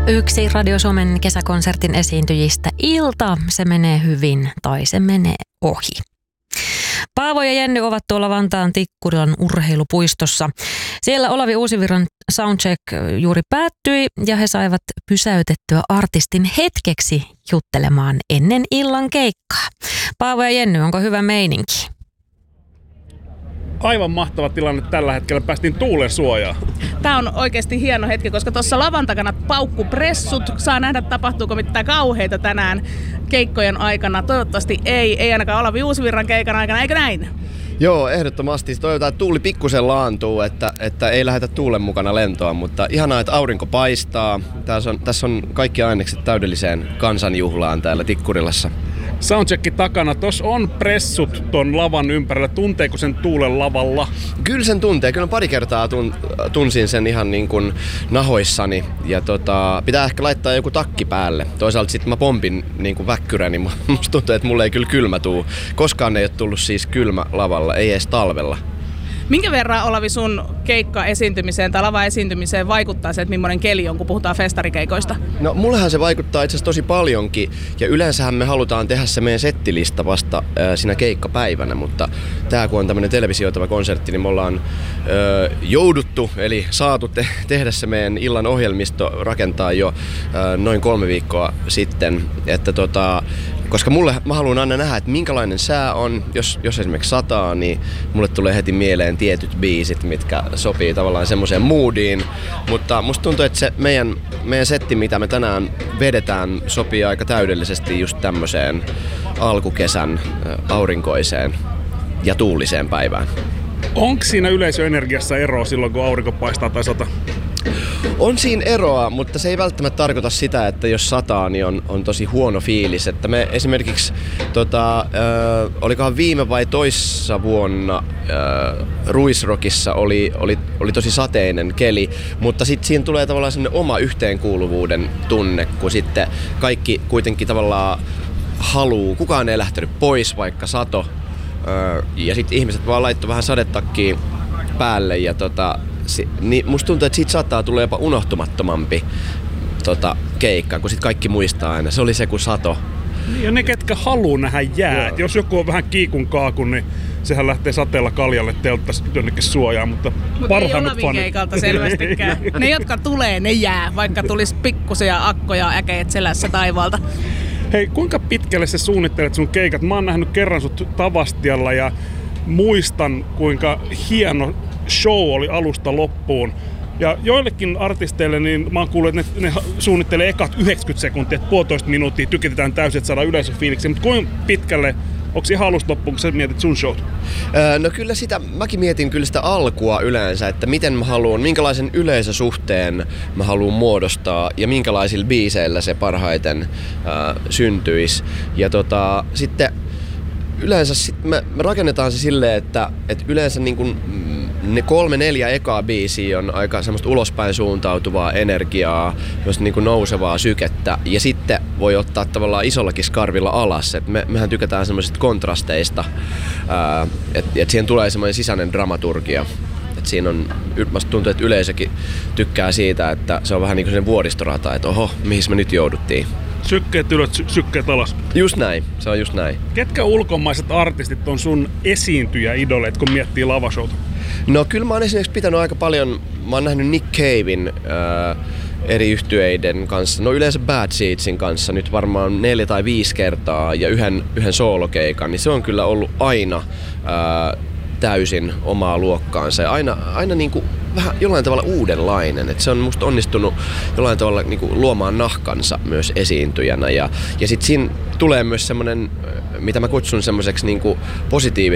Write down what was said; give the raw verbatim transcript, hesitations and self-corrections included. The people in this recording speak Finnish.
Yksi Radio Suomen kesäkonsertin esiintyjistä ilta, se menee hyvin tai se menee ohi. Paavo ja Jenny ovat tuolla Vantaan Tikkurilan urheilupuistossa. Siellä Olavi Uusivirran soundcheck juuri päättyi ja he saivat pysäytettyä artistin hetkeksi juttelemaan ennen illan keikkaa. Paavo ja Jenny, onko hyvä meininki? Aivan mahtava tilanne tällä hetkellä. Päästiin tuulen suojaan. Tämä on oikeasti hieno hetki, koska tuossa lavan takana paukkupressut. Saa nähdä, tapahtuuko mitään kauheita tänään keikkojen aikana. Toivottavasti ei, ei ainakaan Olavi Uusivirran keikan aikana, eikö näin? Joo, ehdottomasti. Toivotaan, että tuuli pikkusen laantuu, että, että ei lähdetä tuulen mukana lentoon, mutta ihanaa, että aurinko paistaa. Tässä on, tässä on kaikki ainekset täydelliseen kansanjuhlaan täällä Tikkurilassa. Soundcheck takana. Tos on pressut ton lavan ympärillä. Tunteeko sen tuulen lavalla? Kyllä sen tuntee. Kyllä pari kertaa tun, tunsin sen ihan niin kuin nahoissani. Ja tota, pitää ehkä laittaa joku takki päälle. Toisaalta sitten mä pompin niin kuin väkkyrä, niin musta tuntuu, että mulle ei kyllä kylmä tuu. Koskaan ei ole tullut siis kylmä lavalla, ei edes talvella. Minkä verran, Olavi, sun keikka-esiintymiseen tai lava-esiintymiseen vaikuttaa se, että millainen keli on, kun puhutaan festarikeikoista? No mullehan se vaikuttaa itse asiassa tosi paljonkin, ja yleensähän me halutaan tehdä se meidän settilista vasta äh, siinä keikkapäivänä, mutta tää kun on tämmönen televisioitava konsertti, niin me ollaan äh, jouduttu, eli saatu te- tehdä se meidän illan ohjelmisto rakentaa jo äh, noin kolme viikkoa sitten, että tota, koska mulle, mä haluan aina nähdä, että minkälainen sää on, jos, jos esimerkiksi sataa, niin mulle tulee heti mieleen tietyt biisit, mitkä sopii tavallaan semmoiseen moodiin. Mutta musta tuntuu, että se meidän, meidän setti, mitä me tänään vedetään, sopii aika täydellisesti just tämmöiseen alkukesän aurinkoiseen ja tuuliseen päivään. Onko siinä yleisöenergiassa eroa silloin, kun aurinko paistaa tai sata? On siinä eroa, mutta se ei välttämättä tarkoita sitä, että jos sataa, niin on, on tosi huono fiilis. Että me esimerkiksi, tota, äh, olikohan viime vai toissa vuonna äh, Ruisrockissa oli, oli, oli tosi sateinen keli, mutta sitten siinä tulee tavallaan sellainen oma yhteenkuuluvuuden tunne, kun sitten kaikki kuitenkin tavallaan haluu, kukaan ei lähtenyt pois, vaikka sato. Äh, ja sitten ihmiset vaan laittoi vähän sadetakkiin päälle ja tota, Si- niin musta tuntuu, että siitä saattaa tulla jopa unohtumattomampi tota, keikka, kun sit kaikki muistaa aina. Se oli se, kun sato. Ja ne, ketkä haluu nähdä jäät. Jos joku on vähän kiikun kaakun, niin sehän lähtee sateella kaljalle telttas jonnekin suojaan, mutta Mut parhaimmat ei Olavin keikalta selvästikään. Ne, jotka tulee, ne jää, vaikka tulisi pikkusia akkoja äkeet selässä taivaalta. Hei, kuinka pitkälle sä suunnittelet sun keikat? Mä oon nähnyt kerran sut Tavastialla ja muistan, kuinka hieno show oli alusta loppuun. Ja joillekin artisteille niin mä oon kuullut, että ne, ne suunnittelee ekat yhdeksänkymmentä sekuntia, että puolitoista minuuttia tykitetään täysin, että saadaan yleisöfiiliksi. Mutta kuinka pitkälle, onko ihan alusta loppuun, kun sä mietit sun showt? Öö, no kyllä sitä, mäkin mietin kyllä sitä alkua yleensä, että miten mä haluan, minkälaisen yleisösuhteen mä haluan muodostaa ja minkälaisilla biiseillä se parhaiten öö, syntyisi. Ja tota, sitten yleensä sit me, me rakennetaan se silleen, että, että yleensä niin kun ne kolme neljä ekaa biisiä on aika semmoista ulospäin suuntautuvaa energiaa, niin kuin nousevaa sykettä ja sitten voi ottaa tavallaan isollakin skarvilla alas. Et me, mehän tykätään semmoisista kontrasteista, että et siihen tulee semmoinen sisäinen dramaturgia. Et siinä on, musta tuntuu, että yleisökin tykkää siitä, että se on vähän niin kuin sen vuoristorata, että oho, mihin me nyt jouduttiin. Sykkeet ylös, sy- sykkeet alas. Just näin, se on just näin. Ketkä ulkomaiset artistit on sun esiintyjä-idoleet, kun miettii lavashowta? No kyllä mä oon esimerkiksi pitänyt aika paljon, mä oon nähnyt Nick Caven äh, eri yhtyeiden kanssa, no yleensä Bad Seedsin kanssa nyt varmaan neljä tai viisi kertaa ja yhden, yhden soolokeikan, niin se on kyllä ollut aina äh, täysin omaa luokkaansa ja aina, aina niin kuin vähän jollain tavalla uudenlainen. Et se on musta onnistunut jollain tavalla niin kuin luomaan nahkansa myös esiintyjänä ja, ja sit siinä tulee myös semmonen, mitä mä kutsun semmoiseksi niin kuin positiiviseksi